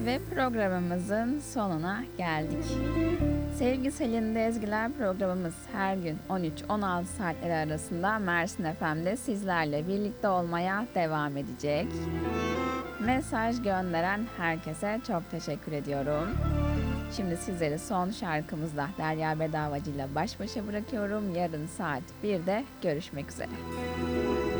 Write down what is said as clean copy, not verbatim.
Ve programımızın sonuna geldik. Sevgi Ezgiler programımız her gün 13-16 saatleri arasında Mersin FM'de sizlerle birlikte olmaya devam edecek. Mesaj gönderen herkese çok teşekkür ediyorum. Şimdi sizleri son şarkımızla Derya Bedavacı ile baş başa bırakıyorum. Yarın saat 1'de görüşmek üzere.